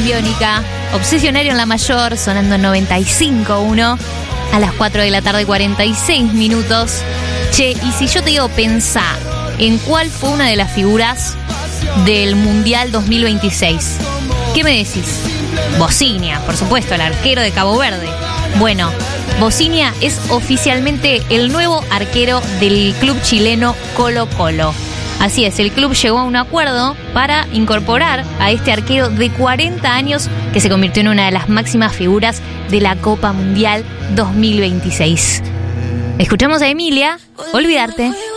Biónica, Obsesionario en la Mayor, sonando 95.1 a las 4 de la tarde, 46 minutos. Che, y si yo te digo, pensá en cuál fue una de las figuras del Mundial 2026. ¿Qué me decís? Bocinia, por supuesto, el arquero de Cabo Verde. Bueno, Bocinia es oficialmente el nuevo arquero del club chileno Colo-Colo. Así es, el club llegó a un acuerdo para incorporar a este arquero de 40 años que se convirtió en una de las máximas figuras de la Copa Mundial 2026. Escuchamos a Emilia, Olvidarte.